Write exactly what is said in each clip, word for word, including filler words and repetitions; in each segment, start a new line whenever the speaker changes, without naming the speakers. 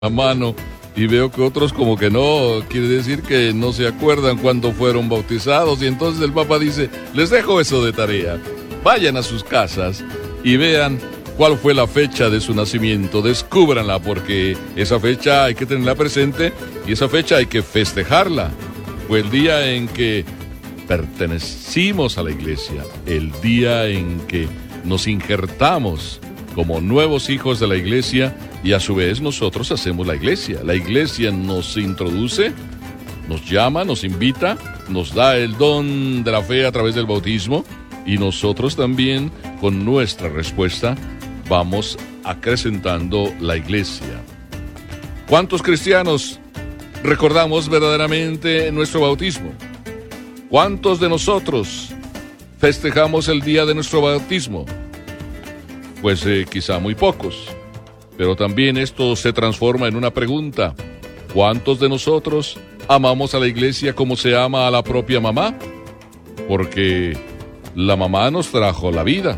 la mano y veo que otros como que no, quiere decir que no se acuerdan cuándo fueron bautizados, y entonces el Papa dice, les dejo eso de tarea, vayan a sus casas y vean cuál fue la fecha de su nacimiento, descúbranla, porque esa fecha hay que tenerla presente y esa fecha hay que festejarla. Fue el día en que pertenecimos a la iglesia, el día en que nos injertamos como nuevos hijos de la iglesia, y a su vez nosotros hacemos la iglesia. La iglesia nos introduce, nos llama, nos invita, nos da el don de la fe a través del bautismo, y nosotros también con nuestra respuesta vamos acrecentando la iglesia. ¿Cuántos cristianos recordamos verdaderamente nuestro bautismo? ¿Cuántos de nosotros festejamos el día de nuestro bautismo? Pues eh, quizá muy pocos. Pero también esto se transforma en una pregunta. ¿Cuántos de nosotros amamos a la iglesia como se ama a la propia mamá? Porque la mamá nos trajo la vida,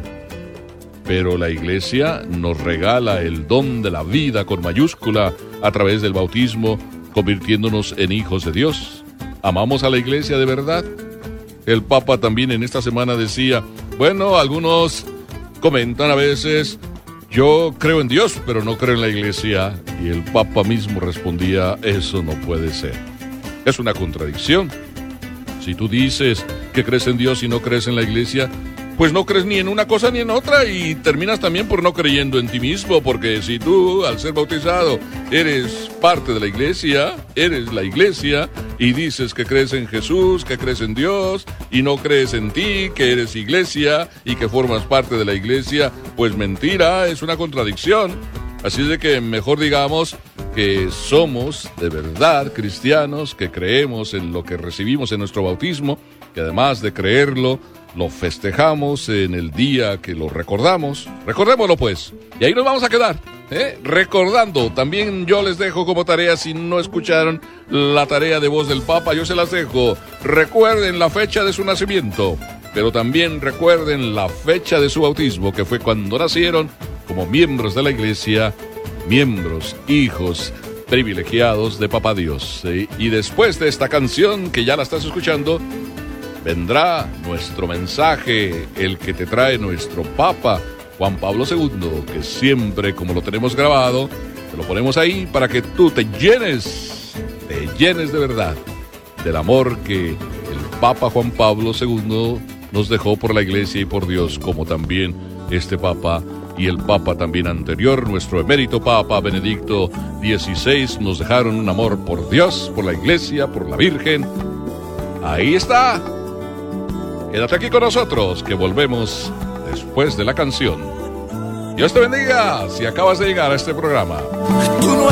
pero la iglesia nos regala el don de la vida con mayúscula a través del bautismo, convirtiéndonos en hijos de Dios. ¿Amamos a la iglesia de verdad? El Papa también en esta semana decía, bueno, algunos comentan a veces, yo creo en Dios, pero no creo en la iglesia. Y el Papa mismo respondía, eso no puede ser. Es una contradicción. Si tú dices que crees en Dios y no crees en la iglesia, pues no crees ni en una cosa ni en otra, y terminas también por no creyendo en ti mismo, porque si tú, al ser bautizado, eres parte de la iglesia, eres la iglesia, y dices que crees en Jesús, que crees en Dios, y no crees en ti, que eres iglesia, y que formas parte de la iglesia, pues mentira, es una contradicción. Así es de que mejor digamos que somos de verdad cristianos, que creemos en lo que recibimos en nuestro bautismo, que además de creerlo, lo festejamos en el día que lo recordamos. Recordémoslo pues, y ahí nos vamos a quedar, ¿eh? Recordando. También yo les dejo como tarea, si no escucharon la tarea de voz del Papa, yo se las dejo. Recuerden la fecha de su nacimiento, pero también recuerden la fecha de su bautismo, que fue cuando nacieron como miembros de la iglesia, miembros, hijos privilegiados de Papá Dios. ¿Sí? Y después de esta canción, que ya la estás escuchando, vendrá nuestro mensaje, el que te trae nuestro Papa Juan Pablo segundo, que siempre, como lo tenemos grabado, te lo ponemos ahí para que tú te llenes, te llenes de verdad del amor que el Papa Juan Pablo segundo nos dejó por la iglesia y por Dios, como también este Papa y el Papa también anterior, nuestro emérito Papa Benedicto dieciséis, nos dejaron un amor por Dios, por la iglesia, por la Virgen. Ahí está. Quédate aquí con nosotros, que volvemos después de la canción. Dios te bendiga si acabas de llegar a este programa. Tú no